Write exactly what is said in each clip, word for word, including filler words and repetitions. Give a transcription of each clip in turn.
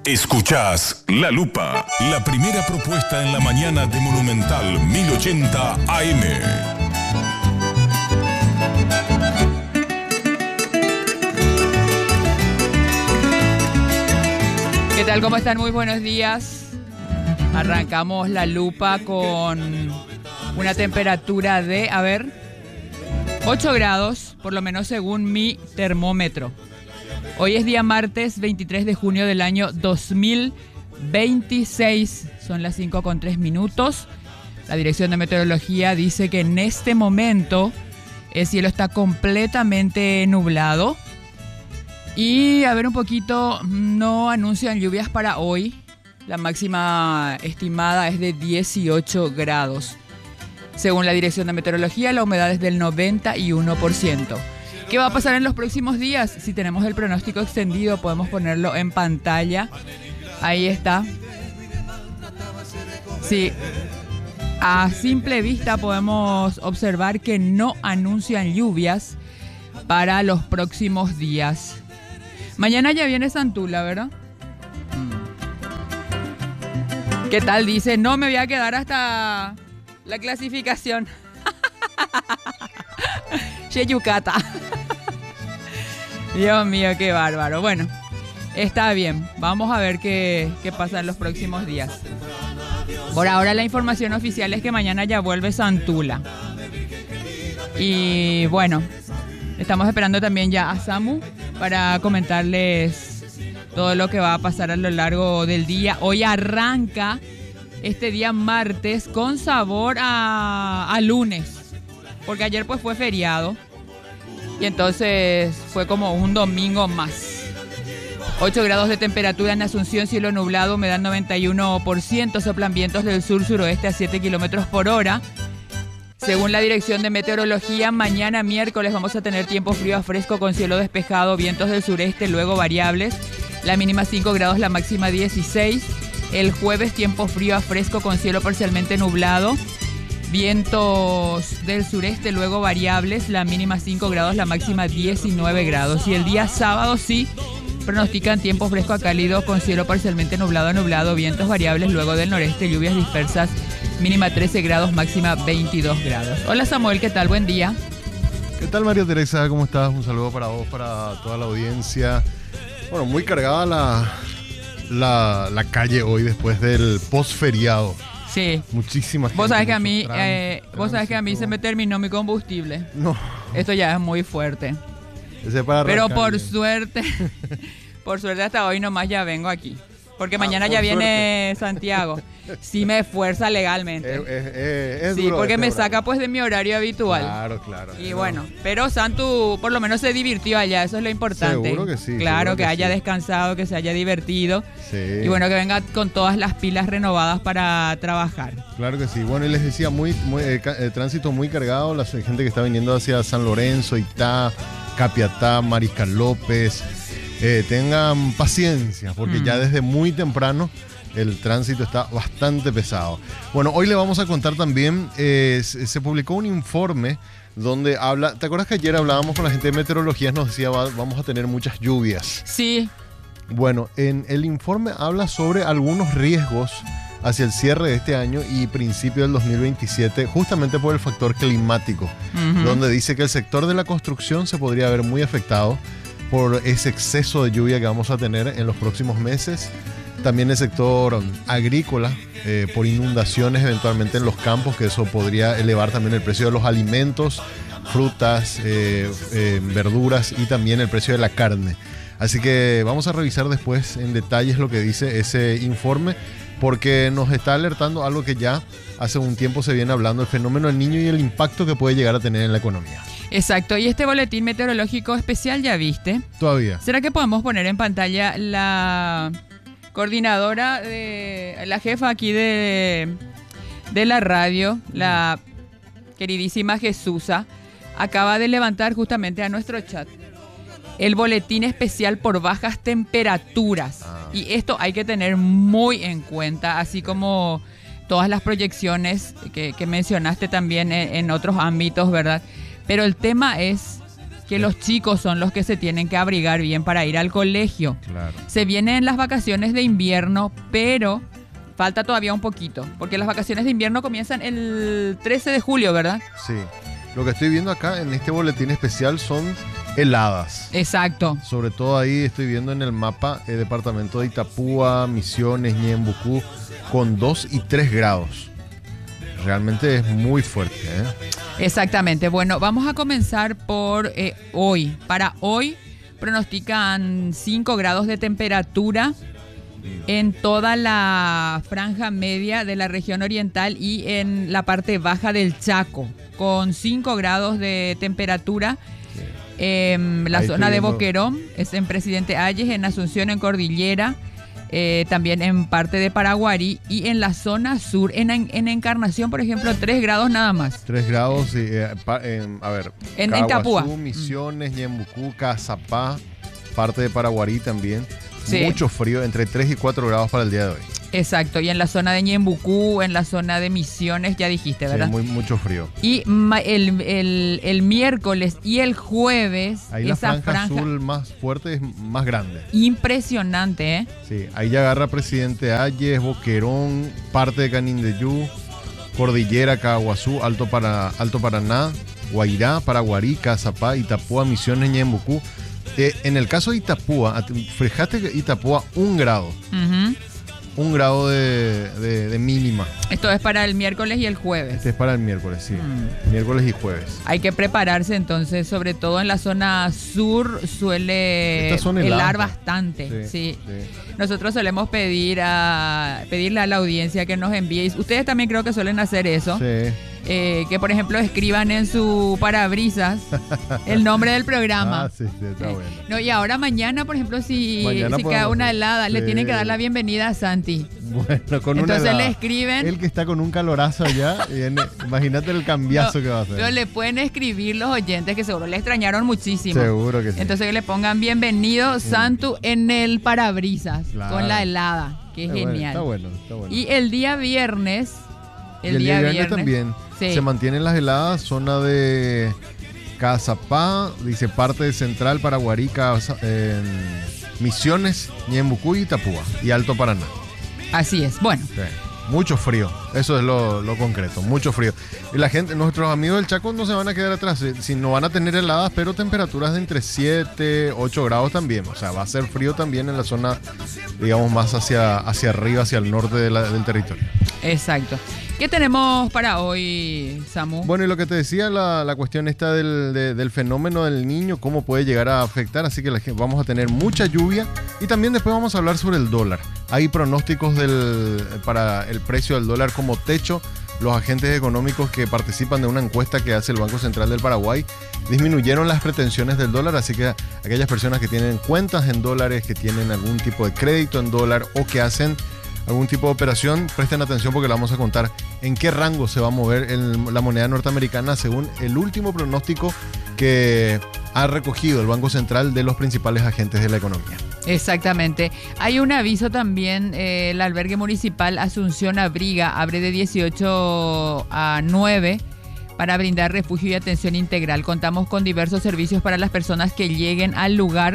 Escuchás La Lupa, la primera propuesta en la mañana de Monumental mil ochenta A M. ¿Qué tal? ¿Cómo están? Muy buenos días. Arrancamos La Lupa con una temperatura de, a ver, ocho grados, por lo menos según mi termómetro. Hoy es día martes veintitrés de junio del año dos mil veintiséis. Son las cinco con tres minutos. La Dirección de Meteorología dice que en este momento el cielo está completamente nublado. Y a ver un poquito, no anuncian lluvias para hoy. La máxima estimada es de dieciocho grados. Según la Dirección de Meteorología, la humedad es del noventa y uno por ciento. ¿Qué va a pasar en los próximos días? Si tenemos el pronóstico extendido, podemos ponerlo en pantalla. Ahí está. Sí. A simple vista podemos observar que no anuncian lluvias para los próximos días. Mañana ya viene Santula, ¿verdad? ¿Qué tal? Dice, no me voy a quedar hasta la clasificación. Che Yucata. Dios mío, qué bárbaro. Bueno, está bien. Vamos a ver qué, qué pasa en los próximos días. Por ahora la información oficial es que mañana ya vuelve Santula. Y bueno, estamos esperando también ya a Samu para comentarles todo lo que va a pasar a lo largo del día. Hoy arranca este día martes con sabor a, a lunes, porque ayer pues fue feriado y entonces fue como un domingo más. ocho grados de temperatura en Asunción, cielo nublado, humedad noventa y uno por ciento, soplan vientos del sur-suroeste a siete kilómetros por hora. Según la Dirección de Meteorología, mañana miércoles vamos a tener tiempo frío a fresco con cielo despejado, vientos del sureste, luego variables. La mínima cinco grados, la máxima dieciséis. El jueves tiempo frío a fresco con cielo parcialmente nublado, vientos del sureste, luego variables. La mínima cinco grados, la máxima diecinueve grados. Y el día sábado sí pronostican tiempo fresco a cálido con cielo parcialmente nublado a nublado, vientos variables, luego del noreste, lluvias dispersas. Mínima trece grados, máxima veintidós grados. Hola Samuel, ¿qué tal? Buen día. ¿Qué tal María Teresa? ¿Cómo estás? Un saludo para vos, para toda la audiencia. Bueno, muy cargada la, la, la calle hoy después del post-feriado. Sí. Muchísimas gente. Vos sabés que a mí, trans, eh, vos sabés que a mí se me terminó mi combustible. No. Esto ya es muy fuerte. Ese para Pero arrancar, por bien. suerte, por suerte hasta hoy nomás ya vengo aquí. Porque Ah, mañana por ya viene Santiago. Sí me esfuerza legalmente. Es, es, es, es Sí, duro porque este me horario. saca pues de mi horario habitual. Claro, claro. Y No. bueno, pero Santu por lo menos se divirtió allá, eso es lo importante. Seguro que sí, Claro, seguro que que haya sí. descansado, que se haya divertido. Sí. Y bueno, que venga con todas las pilas renovadas para trabajar. Claro que sí. Bueno, y les decía, muy, muy eh, ca- eh, tránsito muy cargado. La gente que está viniendo hacia San Lorenzo, Itá, Capiatá, Mariscal López. Eh, tengan paciencia, porque Mm. ya desde muy temprano el tránsito está bastante pesado. Bueno, hoy le vamos a contar también, eh, se, se publicó un informe donde habla, ¿te acuerdas que ayer hablábamos con la gente de meteorología? Nos decía, va- vamos a tener muchas lluvias. Sí, Bueno, en el informe habla sobre algunos riesgos hacia el cierre de este año y principio del dos mil veintisiete, justamente por el factor climático, ujú. donde dice que el sector de la construcción se podría ver muy afectado por ese exceso de lluvia que vamos a tener en los próximos meses. También el sector um, agrícola, eh, por inundaciones eventualmente en los campos, que eso podría elevar también el precio de los alimentos, frutas, eh, eh, verduras y también el precio de la carne. Así que vamos a revisar después en detalles lo que dice ese informe, porque nos está alertando algo que ya hace un tiempo se viene hablando, el fenómeno del Niño y el impacto que puede llegar a tener en la economía. Exacto. Y este boletín meteorológico especial, ¿ya viste? Todavía. ¿Será que podemos poner en pantalla la coordinadora, de la jefa aquí de, de la radio, la queridísima Jesusa, acaba de levantar justamente a nuestro chat el boletín especial por bajas temperaturas? Ah. Y esto hay que tener muy en cuenta, así como todas las proyecciones que, que mencionaste también en, en otros ámbitos, ¿verdad? Pero el tema es que los chicos son los que se tienen que abrigar bien para ir al colegio. Claro. Se vienen las vacaciones de invierno, pero falta todavía un poquito, porque las vacaciones de invierno comienzan el trece de julio, ¿verdad? Sí. Lo que estoy viendo acá en este boletín especial son heladas. Exacto. Sobre todo ahí estoy viendo en el mapa el departamento de Itapúa, Misiones, Ñembucú, con dos y tres grados. Realmente es muy fuerte, ¿eh? Exactamente. Bueno, vamos a comenzar por eh, hoy. Para hoy pronostican cinco grados de temperatura en toda la franja media de la región oriental y en la parte baja del Chaco, con cinco grados de temperatura. Eh, la Ahí zona de viendo. Boquerón, es en Presidente Hayes, en Asunción, en Cordillera, eh, también en parte de Paraguarí y en la zona sur, en, en Encarnación, por ejemplo, tres grados nada más. tres grados, y, eh, pa- en- a ver, En- en Capua. Misiones, Ñembucú, Cazapá, parte de Paraguarí también. Sí. Mucho frío, entre tres y cuatro grados para el día de hoy. Exacto, y en la zona de Ñembucú, en la zona de Misiones, ya dijiste, ¿verdad? Sí, muy, mucho frío. Y ma- el, el- el miércoles y el jueves, Ahí la esa franja, franja, azul más fuerte es más grande. impresionante, ¿eh? Sí, ahí ya agarra Presidente Hayes, Boquerón, parte de Canindeyú, Cordillera, Caguazú, Alto, para, Alto Paraná, Guairá, Paraguarí, Cazapá, Itapúa, Misiones, Ñembucú. Eh, en el caso de Itapúa, at- fíjate que Itapúa, un grado, Ujú. un grado de, de- de mínima. Esto es para el miércoles y el jueves. Este es para el miércoles, sí. Mm. Miércoles y jueves. Hay que prepararse entonces, sobre todo en la zona sur suele Estas son helar heladas. bastante. Sí. sí. Nosotros solemos pedir a pedirle a la audiencia que nos envíe. Ustedes también creo que suelen hacer eso. Sí. Eh, que por ejemplo escriban en su parabrisas el nombre del programa. Ah, sí, sí, está bueno. No, y ahora mañana, por ejemplo, si, Mañana si podemos queda una hacer. helada, le Sí. tienen que dar la bienvenida a Santi. Bueno, con una Entonces helada. le escriben. Él que está con un calorazo allá, y en- imagínate el cambiazo No, que va a hacer. Pero le pueden escribir los oyentes que seguro le extrañaron muchísimo. Seguro que sí. Entonces que le pongan bienvenido Santu en el parabrisas Claro. con la helada, que es Está bueno, genial. Está bueno, está bueno. Y el día viernes, el, Y día, viernes, viernes también. sí. Se mantienen las heladas, zona de Cazapá, dice parte de Central, Paraguarí, Caza- en Misiones, Ñembucú y Itapúa. Y Alto Paraná. Así es. Bueno, Sí. Mucho frío, eso es lo, lo concreto, mucho frío. Y la gente, nuestros amigos del Chaco no se van a quedar atrás, eh, si no van a tener heladas, pero temperaturas de entre siete, ocho grados también. O sea, va a ser frío también en la zona, digamos, más hacia, hacia arriba, hacia el norte de la- del territorio. exacto. ¿Qué tenemos para hoy, Samu? Bueno, y lo que te decía, la, la cuestión esta del, de- del fenómeno del niño, cómo puede llegar a afectar, así que la gen- vamos a tener mucha lluvia y también después vamos a hablar sobre el dólar. Hay pronósticos del, para el precio del dólar como techo. Los agentes económicos que participan de una encuesta que hace el Banco Central del Paraguay disminuyeron las pretensiones del dólar, así que aquellas personas que tienen cuentas en dólares, que tienen algún tipo de crédito en dólar o que hacen algún tipo de operación, presten atención porque le vamos a contar en qué rango se va a mover el- la moneda norteamericana según el último pronóstico que ha recogido el Banco Central de los principales agentes de la economía. Exactamente. Hay un aviso también, eh, el albergue municipal Asunción Abriga abre de dieciocho a nueve para brindar refugio y atención integral. Contamos con diversos servicios para las personas que lleguen al lugar,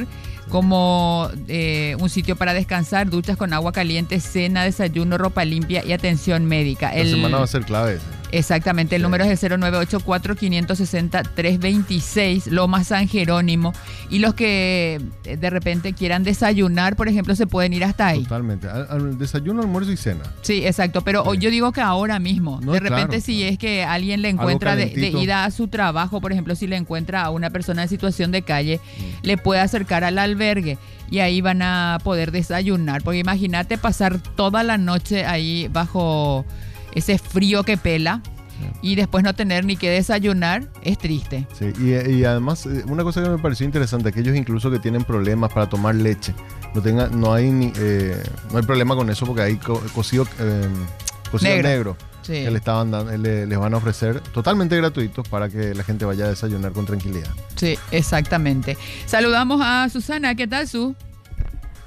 como eh, un sitio para descansar, duchas con agua caliente, cena, desayuno, ropa limpia y atención médica. La El- semana va a ser clave esa. Exactamente, el Sí. número es el cero nueve ocho cuatro, cinco seis cero, tres dos seis, Loma San Jerónimo. Y los que eh, de repente quieran desayunar, por ejemplo, se pueden ir hasta ahí. Totalmente. Al, al desayuno, almuerzo y cena. Sí, exacto, pero Sí. hoy yo digo que ahora mismo, No, de repente claro, si claro. es que alguien le encuentra de, de calentito. ida a su trabajo, por ejemplo, si le encuentra a una persona en situación de calle, Mm. le puede acercar al albergue y ahí van a poder desayunar, porque imagínate pasar toda la noche ahí bajo ese frío que pela y después no tener ni que desayunar, es triste. Sí, y, y además, eh, una cosa que me pareció interesante, aquellos incluso que tienen problemas para tomar leche, no, tenga, no, hay, ni, eh, no hay problema con eso porque hay co- cocido, eh, cocido Negro. negro, Sí. que le estaban dando, le- les van a ofrecer totalmente gratuitos para que la gente vaya a desayunar con tranquilidad. Sí, exactamente. Saludamos a Susana, ¿qué tal, Su?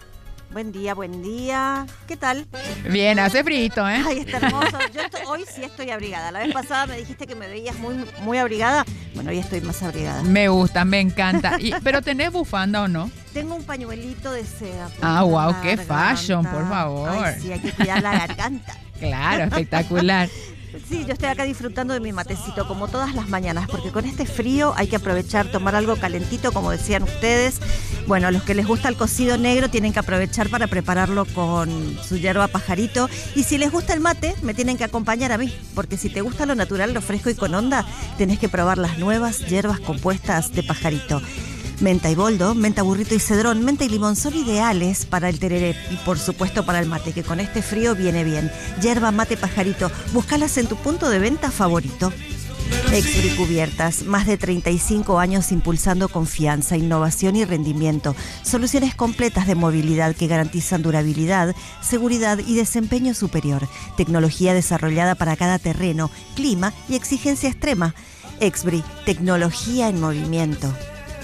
Buen día, buen día. ¿Qué tal? Bien, hace frito, ¿eh? Ay, está hermoso. Yo estoy, hoy sí estoy abrigada. La vez pasada me dijiste que me veías muy, muy abrigada. Bueno, hoy estoy más abrigada. Me gusta, me encanta. Y, ¿pero tenés bufanda o no? Tengo un pañuelito de seda. Ah, wow, qué garganta. fashion, por favor. Ay, sí, hay que cuidar la garganta. Claro, espectacular. Sí, yo estoy acá disfrutando de mi matecito como todas las mañanas, porque con este frío hay que aprovechar, tomar algo calentito, como decían ustedes. Bueno, a los que les gusta el cocido negro tienen que aprovechar para prepararlo con su yerba pajarito. Y si les gusta el mate, me tienen que acompañar a mí, porque si te gusta lo natural, lo fresco y con onda, tenés que probar las nuevas hierbas compuestas de pajarito. Menta y boldo, menta burrito y cedrón, menta y limón son ideales para el tereré y por supuesto para el mate, que con este frío viene bien. Yerba mate pajarito, búscalas en tu punto de venta favorito. Expri Cubiertas, más de treinta y cinco años impulsando confianza, innovación y rendimiento. Soluciones completas de movilidad que garantizan durabilidad, seguridad y desempeño superior. Tecnología desarrollada para cada terreno, clima y exigencia extrema. Expri, tecnología en movimiento.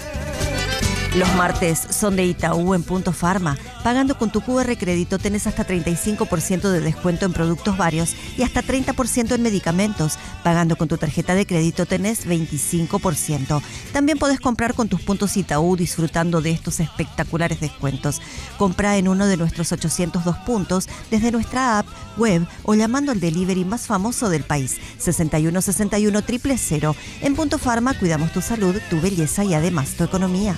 Los martes son de Itaú en Punto Farma. Pagando con tu Q R Crédito tenés hasta treinta y cinco por ciento de descuento en productos varios y hasta treinta por ciento en medicamentos. Pagando con tu tarjeta de crédito tenés veinticinco por ciento. También podés comprar con tus puntos Itaú disfrutando de estos espectaculares descuentos. Compra en uno de nuestros ochocientos dos puntos desde nuestra app, web o llamando al delivery más famoso del país, sesenta y uno sesenta y uno cero cero cero. En Punto Farma cuidamos tu salud, tu belleza y además tu economía.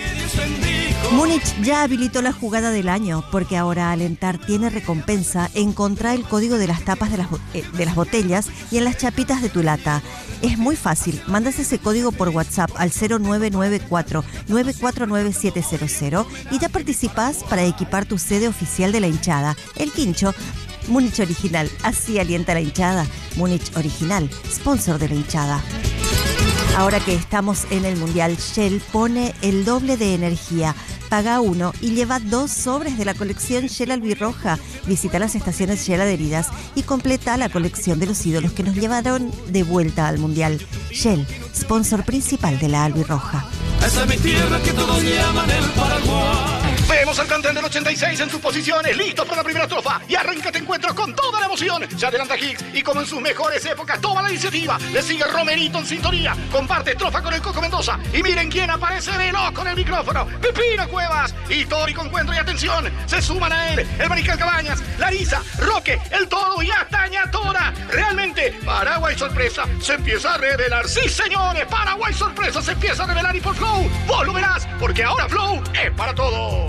Múnich ya habilitó la jugada del año porque ahora Alentar tiene recompensa. Encontrá el código de las tapas de las, eh, de las botellas y en las chapitas de tu lata. Es muy fácil, mandas ese código por WhatsApp al cero nueve nueve cuatro nueve cuatro nueve siete cero cero y ya participás para equipar tu sede oficial de la hinchada, el Quincho. Múnich Original, así alienta la hinchada. Múnich Original, sponsor de la hinchada. Ahora que estamos en el Mundial, Shell pone el doble de energía. Paga uno y lleva dos sobres de la colección Shell Albirroja. Visita las estaciones Shell adheridas y completa la colección de los ídolos que nos llevaron de vuelta al Mundial. Shell, sponsor principal de la Albirroja. Esa es mi tierra que todos llaman el Paraguay. Vemos al cantante del ochenta y seis en sus posiciones, listos para la primera estrofa. Y arranca este encuentro con toda la emoción. Se adelanta Higgs y como en sus mejores épocas toma la iniciativa. Le sigue Romerito en sintonía. Comparte estrofa con el Coco Mendoza. Y miren quién aparece veloz con el micrófono. Pepino Cuevas. Histórico encuentro y atención. Se suman a él el Mariscal Cabañas, Larisa, Roque, el Toro y Astaña Tora. Realmente, Paraguay Sorpresa se empieza a revelar. Sí, señores, Paraguay Sorpresa se empieza a revelar y por Flow, vos lo verás, porque ahora Flow es para todos.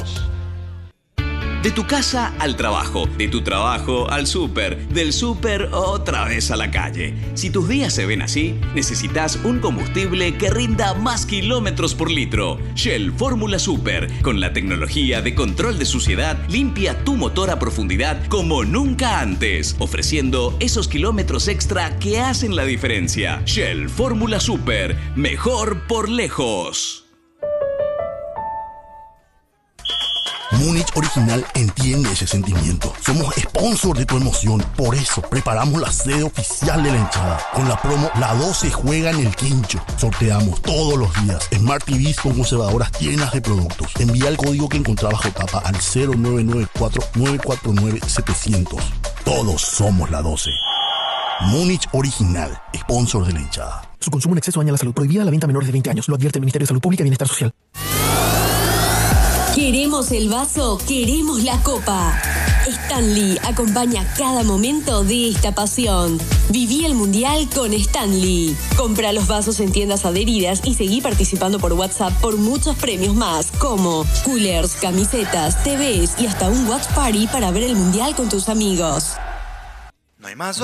De tu casa al trabajo, de tu trabajo al súper, del súper otra vez a la calle. Si tus días se ven así, necesitas un combustible que rinda más kilómetros por litro. Shell Fórmula Super, con la tecnología de control de suciedad, limpia tu motor a profundidad como nunca antes, ofreciendo esos kilómetros extra que hacen la diferencia. Shell Fórmula Super, mejor por lejos. Múnich Original entiende ese sentimiento. Somos sponsor de tu emoción. Por eso preparamos la sede oficial de la hinchada. Con la promo La doce juega en el Quincho. Sorteamos todos los días Smart T Vs con conservadoras llenas de productos. Envía el código que encontrás bajo tapa al cero nueve nueve cuatro nueve cuatro nueve setecientos. Todos somos la doce. Múnich Original, sponsor de la hinchada. Su consumo en exceso daña la salud. Prohibida la venta a menores de veinte años. Lo advierte el Ministerio de Salud Pública y Bienestar Social. Queremos el vaso, queremos la copa. Stanley acompaña cada momento de esta pasión. Viví el Mundial con Stanley. Compra los vasos en tiendas adheridas y seguí participando por WhatsApp por muchos premios más, como coolers, camisetas, T Vs y hasta un watch party para ver el Mundial con tus amigos. No hay más